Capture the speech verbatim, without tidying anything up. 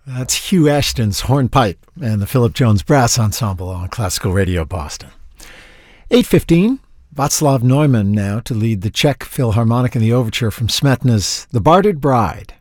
That's Hugh Ashton's hornpipe and the Philip Jones Brass Ensemble on Classical Radio Boston. eight fifteen, Václav Neumann now to lead the Czech Philharmonic in the overture from Smetana's The Bartered Bride.